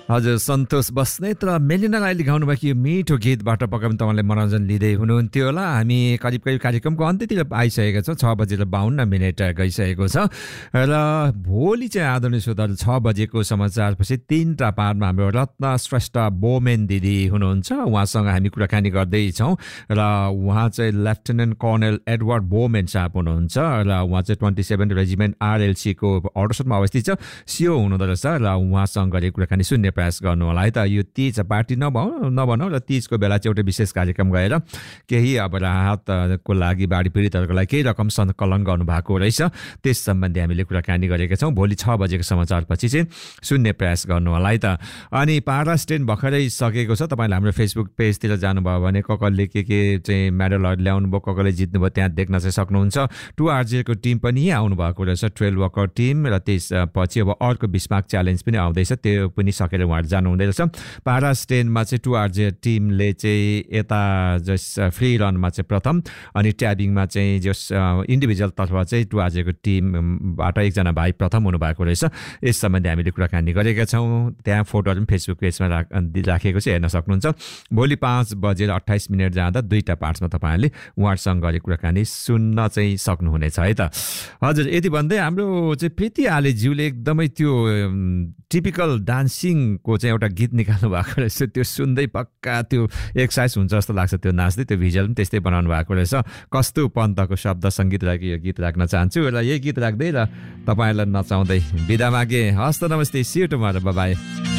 हजुर सन्तोष बस्नेत र मेलिना राईले गाउनु भएको यो मिठो गीतबाट पक्कै पनि तपाईँले मनोरञ्जन लिँदै हुनुहुन्थ्यो होला। हामी करिब कार्यक्रमको अन्त्यतिर आइसकेका छौँ। 6:52 गइसकेको छ र भोलि चाहिँ आदरणीय श्रोताहरू 6 बजेको समाचारपछि 3टा पारमा हाम्रो रत्न श्रेष्ठ बोमेन दिदी हुनुहुन्छ। उहाँसँग हामी कुराकानी गर्दैछौँ र उहाँ चाहिँ लेफ्टेनेन्ट कर्नेल एडवर्ड बोमेन साहब हुनुहुन्छ र उहाँ चाहिँ 27 रेजिमेन्ट RLC को अर्डरसनमा अवस्थित छ, सिओ हुनुहुँदो रहेछ र उहाँसँग गरेको कुराकानी सुन्ने प्रयास गर्नु होला है त। यो तीज पार्टी नभनौँ र तीजको बेला चाहिँ एउटा विशेष कार्यक्रम गएर केही अब राहतको लागि बाढी पीडितहरूको लागि केही रकम सङ्कलन गर्नुभएको रहेछ, त्यस सम्बन्धी हामीले कुराकानी गरेका छौँ। भोलि 6 बजेको समाचारपछि चाहिँ सुन्ने प्रयास गर्नु होला है त। अनि पारा स्टेन भर्खरै सकेको छ। तपाईँले हाम्रो फेसबुक पेजतिर जानुभयो भने कसले के चाहिँ मेडलहरू ल्याउनु भयो, कसले जित्नुभयो त्यहाँ देख्न चाहिँ सक्नुहुन्छ। 2RJ को टिम पनि यहीँ आउनुभएको रहेछ, ट्रेल वकर टिम, र त्यसपछि अब अर्को बिस्मार्क च्यालेन्ज पनि आउँदैछ, त्यो पनि सकेर उहाँहरू जानु हुँदै रहेछ। पारा स्टेनमा चाहिँ 2RJ टिमले चाहिँ यता जस फ्री रनमा चाहिँ प्रथम, अनि ट्याबिङमा चाहिँ जस इन्डिभिजुअल तर्फ चाहिँ 2RJ को टिमबाट एकजना भाइ प्रथम हुनुभएको रहेछ। यस सम्बन्धी हामीले कुराकानी गरेका छौँ। त्यहाँ फोटोहरू पनि फेसबुक पेजमा राखेको चाहिँ हेर्न सक्नुहुन्छ। भोलि 5:28 जाँदा 2टा पार्ट्समा तपाईँहरूले उहाँहरूसँग गरेको कुराकानी सुन्न चाहिँ सक्नुहुनेछ है त। हजुर, यति भन्दै हाम्रो चाहिँ प्रीति आलेज्यूले एकदमै त्यो टिपिकल डान्सिङको चाहिँ एउटा गीत निकाल्नु भएको रहेछ। त्यो सुन्दै पक्का त्यो एक्सर्साइज हुन्छ जस्तो लाग्छ, त्यो नाच्दै त्यो भिजुअल पनि त्यस्तै बनाउनु भएको रहेछ। कस्तो पन्तको शब्द सङ्गीत राखी यो गीत राख्न चाहन्छु र यही गीत राख्दै र तपाईँहरूलाई नचाउँदै बिदा मागे। हस्त नमस्ते, C you tomorrow, bye bye.